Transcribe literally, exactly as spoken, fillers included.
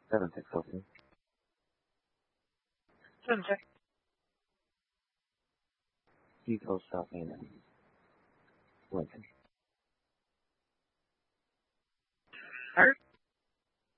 seven six open. Seven check. Eco South Main. Lincoln. Hurt?